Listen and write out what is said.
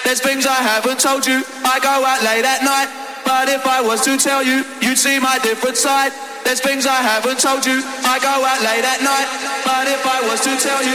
There's things I haven't told you. I go out late at night, but if I was to tell you, you'd see my different side. There's things I haven't told you. I go out late at night, but if I was to tell you,